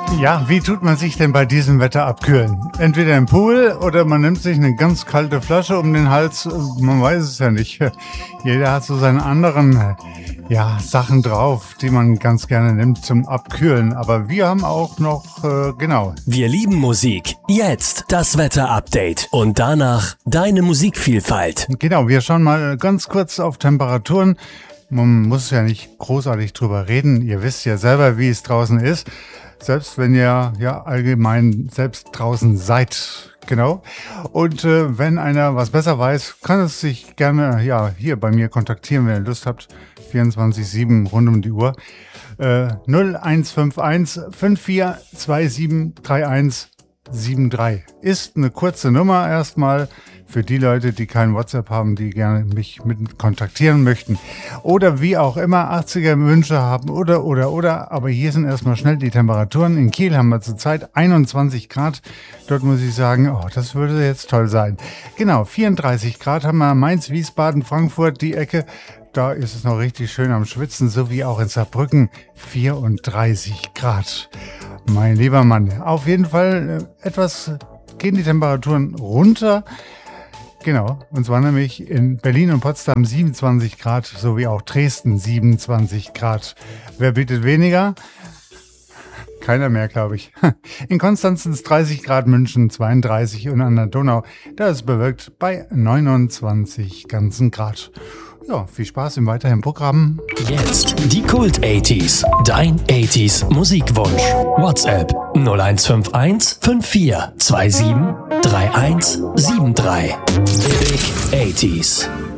Ja, wie tut man sich denn bei diesem Wetter abkühlen? Entweder im Pool oder man nimmt sich eine ganz kalte Flasche um den Hals. Man weiß es ja nicht. Jeder hat so seine anderen Sachen drauf, die man ganz gerne nimmt zum Abkühlen. Aber wir haben auch noch, Wir lieben Musik. Jetzt das Wetter-Update. Und danach deine Musikvielfalt. Genau, wir schauen mal ganz kurz auf Temperaturen. Man muss ja nicht großartig drüber reden. Ihr wisst ja selber, wie es draußen ist. Selbst wenn ihr ja allgemein selbst draußen seid. Genau. Und wenn einer was besser weiß, kann es sich gerne hier bei mir kontaktieren, wenn ihr Lust habt. 24/7 rund um die Uhr. 0151 5427 3173 ist eine kurze Nummer erstmal für die Leute, die kein WhatsApp haben, die gerne mich mit kontaktieren möchten. Oder wie auch immer 80er Wünsche haben oder. Aber hier sind erstmal schnell die Temperaturen. In Kiel haben wir zurzeit 21 Grad. Dort muss ich sagen, das würde jetzt toll sein. Genau, 34 Grad haben wir Mainz, Wiesbaden, Frankfurt, die Ecke. Da ist es noch richtig schön am Schwitzen, so wie auch in Saarbrücken 34 Grad. Mein lieber Mann, auf jeden Fall etwas gehen die Temperaturen runter. Genau, und zwar nämlich in Berlin und Potsdam 27 Grad, sowie auch Dresden 27 Grad. Wer bietet weniger? Keiner mehr, glaube ich. In Konstanz sind es 30 Grad, München 32 und an der Donau, da ist es bewölkt bei 29 ganzen Grad. Ja, viel Spaß im weiteren Programm. Jetzt die Kult 80s. Dein 80s Musikwunsch. WhatsApp 0151 5427 3173. Big 80s.